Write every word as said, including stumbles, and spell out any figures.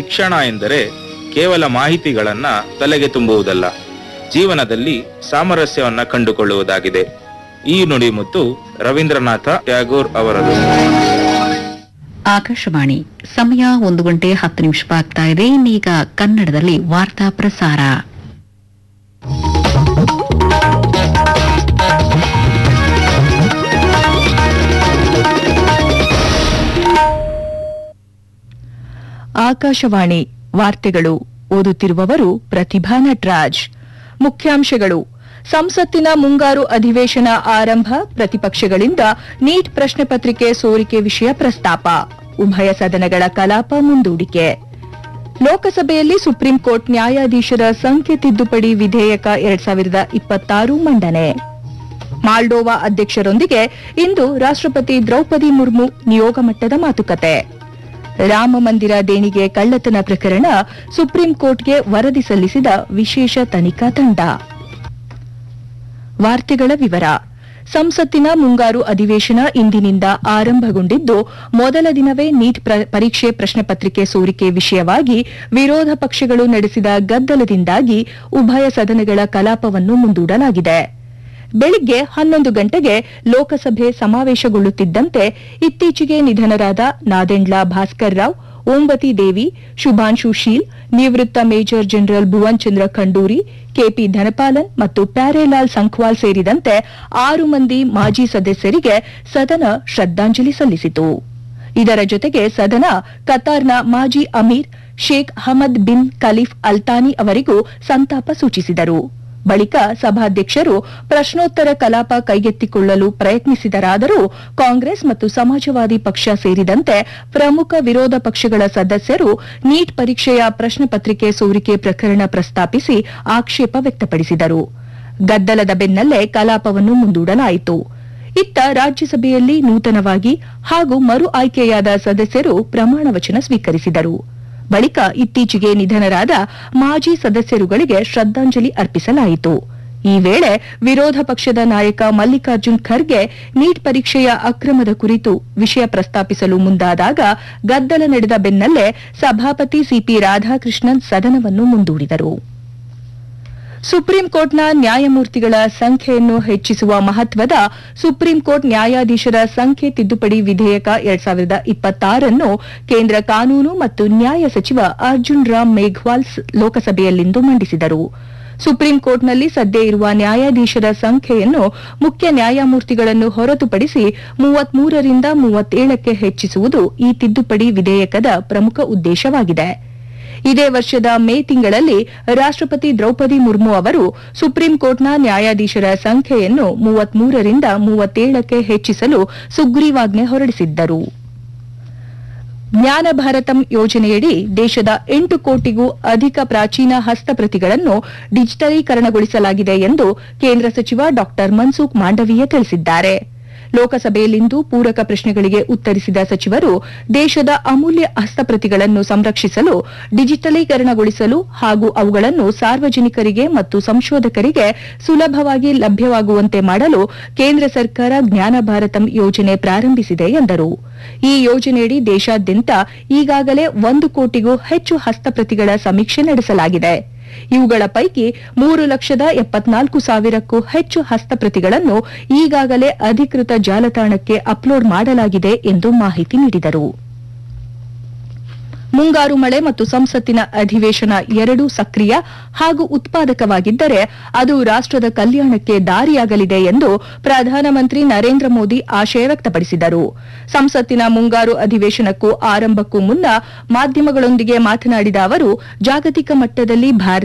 ಶಿಕ್ಷಣ ಎಂದರೆ ಕೇವಲ ಮಾಹಿತಿಗಳನ್ನ ತಲೆಗೆ ತುಂಬುವುದಲ್ಲ, ಜೀವನದಲ್ಲಿ ಸಾಮರಸ್ಯವನ್ನ ಕಂಡುಕೊಳ್ಳುವುದಾಗಿದೆ. ಈ ನುಡಿಮುತ್ತು ರವೀಂದ್ರನಾಥ ಟ್ಯಾಗೋರ್ ಅವರದು. ಆಕಾಶವಾಣಿ, ಸಮಯ ಒಂದು ಗಂಟೆ ಹತ್ತು ನಿಮಿಷ ಆಗ್ತಾ ಇದೆ. ಇನ್ನೀಗ ಕನ್ನಡದಲ್ಲಿ ವಾರ್ತಾ ಪ್ರಸಾರ. ಆಕಾಶವಾಣಿ ವಾರ್ತೆಗಳು, ಓದುತ್ತಿರುವವರು ಪ್ರತಿಭಾ ನಟರಾಜ್. ಮುಖ್ಯಾಂಶಗಳು: ಸಂಸತ್ತಿನ ಮುಂಗಾರು ಅಧಿವೇಶನ ಆರಂಭ, ಪ್ರತಿಪಕ್ಷಗಳಿಂದ ನೀಟ್ ಪ್ರಶ್ನೆ ಪತ್ರಿಕೆ ಸೋರಿಕೆ ವಿಷಯ ಪ್ರಸ್ತಾಪ, ಉಭಯ ಸದನಗಳ ಕಲಾಪ ಮುಂದೂಡಿಕೆ. ಲೋಕಸಭೆಯಲ್ಲಿ ಸುಪ್ರೀಂ ಕೋರ್ಟ್ ನ್ಯಾಯಾಧೀಶರ ಸಂಖ್ಯೆ ತಿದ್ದುಪಡಿ ವಿಧೇಯಕ ಎರಡ್ ಸಾವಿರದ ಇಪ್ಪತ್ತಾರು ಮಂಡನೆ. ಮಾಲ್ಡೋವಾ ಅಧ್ಯಕ್ಷರೊಂದಿಗೆ ಇಂದು ರಾಷ್ಟ್ರಪತಿ ದ್ರೌಪದಿ ಮುರ್ಮು ನಿಯೋಗ ಮಟ್ಟದ ಮಾತುಕತೆ. ರಾಮ ಮಂದಿರ ದೇಣಿಗೆ ಕಳ್ಳತನ ಪ್ರಕರಣ, ಸುಪ್ರೀಂ ಕೋರ್ಟ್ಗೆ ವರದಿ ಸಲ್ಲಿಸಿದ ವಿಶೇಷ ತನಿಖಾ ತಂಡ. ವಾರ್ತೆಗಳ ವಿವರ. ಸಂಸತ್ತಿನ ಮುಂಗಾರು ಅಧಿವೇಶನ ಇಂದಿನಿಂದ ಆರಂಭಗೊಂಡಿದ್ದು, ಮೊದಲ ದಿನವೇ ನೀಟ್ ಪರೀಕ್ಷೆ ಪ್ರಶ್ನೆ ಪತ್ರಿಕೆ ಸೋರಿಕೆ ವಿಷಯವಾಗಿ ವಿರೋಧ ಪಕ್ಷಗಳು ನಡೆಸಿದ ಗದ್ದಲದಿಂದಾಗಿ ಉಭಯ ಸದನಗಳ ಕಲಾಪವನ್ನು ಮುಂದೂಡಲಾಗಿದೆ. ಬೆಳಿಗ್ಗೆ ಹನ್ನೊಂದು ಗಂಟೆಗೆ ಲೋಕಸಭೆ ಸಮಾವೇಶಗೊಳ್ಳುತ್ತಿದ್ದಂತೆ ಇತ್ತೀಚೆಗೆ ನಿಧನರಾದ ನಾದೆಂಡ್ಲ ಭಾಸ್ಕರ್ ರಾವ್, ಓಂಬತಿ ದೇವಿ, ಶುಭಾಂಶು ಶೀಲ್, ನಿವೃತ್ತ ಮೇಜರ್ ಜನರಲ್ ಭುವನ್ ಚಂದ್ರ ಖಂಡೂರಿ, ಕೆಪಿ ಧನಪಾಲನ್ ಮತ್ತು ಪ್ಯಾರೇಲಾಲ್ ಸಂಖ್ವಾಲ್ ಸೇರಿದಂತೆ ಆರು ಮಂದಿ ಮಾಜಿ ಸದಸ್ಯರಿಗೆ ಸದನ ಶ್ರದ್ದಾಂಜಲಿ ಸಲ್ಲಿಸಿತು. ಇದರ ಜೊತೆಗೆ ಸದನ ಕತಾರ್ನ ಮಾಜಿ Amir Sheikh Hamad bin caliph Al Thani ಅವರಿಗೂ ಸಂತಾಪ ಸೂಚಿಸಿದರು. ಬಳಿಕ ಸಭಾಧ್ಯಕ್ಷರು ಪ್ರಶ್ನೋತ್ತರ ಕಲಾಪ ಕೈಗೆತ್ತಿಕೊಳ್ಳಲು ಪ್ರಯತ್ನಿಸಿದರಾದರೂ ಕಾಂಗ್ರೆಸ್ ಮತ್ತು ಸಮಾಜವಾದಿ ಪಕ್ಷ ಸೇರಿದಂತೆ ಪ್ರಮುಖ ವಿರೋಧ ಪಕ್ಷಗಳ ಸದಸ್ಯರು ನೀಟ್ ಪರೀಕ್ಷೆಯ ಪ್ರಶ್ನೆ ಪತ್ರಿಕೆ ಸೋರಿಕೆ ಪ್ರಕರಣ ಪ್ರಸ್ತಾಪಿಸಿ ಆಕ್ಷೇಪ ವ್ಯಕ್ತಪಡಿಸಿದರು. ಗದ್ದಲದ ಬೆನ್ನಲ್ಲೇ ಕಲಾಪವನ್ನು ಮುಂದೂಡಲಾಯಿತು. ಇತ್ತ ರಾಜ್ಯಸಭೆಯಲ್ಲಿ ನೂತನವಾಗಿ ಹಾಗೂ ಮರು ಆಯ್ಕೆಯಾದ ಸದಸ್ಯರು ಪ್ರಮಾಣ ವಚನ ಸ್ವೀಕರಿಸಿದರು. ಬಳಿಕ ಇತ್ತೀಚೆಗೆ ನಿಧನರಾದ ಮಾಜಿ ಸದಸ್ಯರುಗಳಿಗೆ ಶ್ರದ್ದಾಂಜಲಿ ಅರ್ಪಿಸಲಾಯಿತು. ಈ ವೇಳೆ ವಿರೋಧ ಪಕ್ಷದ ನಾಯಕ ಮಲ್ಲಿಕಾರ್ಜುನ್ ಖರ್ಗೆ ನೀಟ್ ಪರೀಕ್ಷೆಯ ಅಕ್ರಮದ ಕುರಿತು ವಿಷಯ ಪ್ರಸ್ತಾಪಿಸಲು ಮುಂದಾದಾಗ ಗದ್ದಲ ನಡೆದ ಬೆನ್ನಲ್ಲೇ ಸಭಾಪತಿ ಸಿಪಿ ರಾಧಾಕೃಷ್ಣನ್ ಸದನವನ್ನು ಮುಂದೂಡಿದರು. ಸುಪ್ರೀಂ ಕೋರ್ಟ್ನ ನ್ಯಾಯಮೂರ್ತಿಗಳ ಸಂಖ್ಯೆಯನ್ನು ಹೆಚ್ಚಿಸುವ ಮಹತ್ವದ ಸುಪ್ರೀಂ ಕೋರ್ಟ್ ನ್ಯಾಯಾಧೀಶರ ಸಂಖ್ಯೆ ತಿದ್ದುಪಡಿ ವಿಧೇಯಕ ಎರಡ್ ಸಾವಿರದ ಇಪ್ಪತ್ತಾರನ್ನು ಕೇಂದ್ರ ಕಾನೂನು ಮತ್ತು ನ್ಯಾಯ ಸಚಿವ ಅರ್ಜುನ್ ರಾಮ್ ಮೇಘ್ವಾಲ್ ಲೋಕಸಭೆಯಲ್ಲಿಂದು ಮಂಡಿಸಿದರು. ಸುಪ್ರೀಂ ಕೋರ್ಟ್ನಲ್ಲಿ ಸದ್ಯ ಇರುವ ನ್ಯಾಯಾಧೀಶರ ಸಂಖ್ಯೆಯನ್ನು ಮುಖ್ಯ ನ್ಯಾಯಮೂರ್ತಿಗಳನ್ನು ಹೊರತುಪಡಿಸಿ ಮೂವತ್ಮೂರರಿಂದ ಮೂವತ್ತೇಳಕ್ಕೆ ಹೆಚ್ಚಿಸುವುದು ಈ ತಿದ್ದುಪಡಿ ವಿಧೇಯಕದ ಪ್ರಮುಖ ಉದ್ದೇಶವಾಗಿದೆ. ಇದೇ ವರ್ಷದ ಮೇ ತಿಂಗಳಲ್ಲಿ ರಾಷ್ಟ್ರಪತಿ ದ್ರೌಪದಿ ಮುರ್ಮು ಅವರು ಸುಪ್ರೀಂ ಕೋರ್ಟ್ನ ನ್ಯಾಯಾಧೀಶರ ಸಂಖ್ಯೆಯನ್ನು ಮೂವತ್ಮೂರರಿಂದ ಮೂವತ್ತೇಳಕ್ಕೆ ಹೆಚ್ಚಿಸಲು ಸುಗ್ರೀವಾಜ್ಞೆ ಹೊರಡಿಸಿದ್ದರು. ಜ್ಞಾನ ಭಾರತಂ ಯೋಜನೆಯಡಿ ದೇಶದ ಎಂಟು ಕೋಟಿಗೂ ಅಧಿಕ ಪ್ರಾಚೀನ ಹಸ್ತಪ್ರತಿಗಳನ್ನು ಡಿಜಿಟಲೀಕರಣಗೊಳಿಸಲಾಗಿದೆ ಎಂದು ಕೇಂದ್ರ ಸಚಿವ ಡಾ ಮನ್ಸುಖ್ ಮಾಂಡವೀಯ ತಿಳಿಸಿದ್ದಾರೆ. ಲೋಕಸಭೆಯಲ್ಲಿಂದು ಪೂರಕ ಪ್ರಶ್ನೆಗಳಿಗೆ ಉತ್ತರಿಸಿದ ಸಚಿವರು, ದೇಶದ ಅಮೂಲ್ಯ ಹಸ್ತಪ್ರತಿಗಳನ್ನು ಸಂರಕ್ಷಿಸಲು, ಡಿಜಿಟಲೀಕರಣಗೊಳಿಸಲು ಹಾಗೂ ಅವುಗಳನ್ನು ಸಾರ್ವಜನಿಕರಿಗೆ ಮತ್ತು ಸಂಶೋಧಕರಿಗೆ ಸುಲಭವಾಗಿ ಲಭ್ಯವಾಗುವಂತೆ ಮಾಡಲು ಕೇಂದ್ರ ಸರ್ಕಾರ ಜ್ಞಾನ ಭಾರತಂ ಯೋಜನೆ ಪ್ರಾರಂಭಿಸಿದೆ ಎಂದರು. ಈ ಯೋಜನೆಯಡಿ ದೇಶಾದ್ಯಂತ ಈಗಾಗಲೇ ಒಂದು ಕೋಟಿಗೂ ಹೆಚ್ಚು ಹಸ್ತಪ್ರತಿಗಳ ಸಮೀಕ್ಷೆ ನಡೆಸಲಾಗಿದೆ. ಇವುಗಳ ಪೈಕಿ ಮೂರು ಲಕ್ಷದ ಎಪ್ಪತ್ನಾಲ್ಕು ಸಾವಿರಕ್ಕೂ ಹೆಚ್ಚು ಹಸ್ತಪ್ರತಿಗಳನ್ನು ಈಗಾಗಲೇ ಅಧಿಕೃತ ಜಾಲತಾಣಕ್ಕೆ ಅಪ್ಲೋಡ್ ಮಾಡಲಾಗಿದೆ ಎಂದು ಮಾಹಿತಿ ನೀಡಿದರು. ಮುಂಗಾರು ಮಳೆ ಮತ್ತು ಸಂಸತ್ತಿನ ಅಧಿವೇಶನ ಎರಡೂ ಸಕ್ರಿಯ ಹಾಗೂ ಉತ್ಪಾದಕವಾಗಿದ್ದರೆ ಅದು ರಾಷ್ಟದ ಕಲ್ಯಾಣಕ್ಕೆ ದಾರಿಯಾಗಲಿದೆ ಎಂದು ಪ್ರಧಾನಮಂತ್ರಿ ನರೇಂದ್ರ ಮೋದಿ ಆಶಯ ವ್ಯಕ್ತಪಡಿಸಿದರು. ಸಂಸತ್ತಿನ ಮುಂಗಾರು ಅಧಿವೇಶನಕ್ಕೂ ಆರಂಭಕ್ಕೂ ಮುನ್ನ ಮಾಧ್ಯಮಗಳೊಂದಿಗೆ ಮಾತನಾಡಿದ ಅವರು, ಜಾಗತಿಕ ಮಟ್ಟದಲ್ಲಿ ಭಾರತ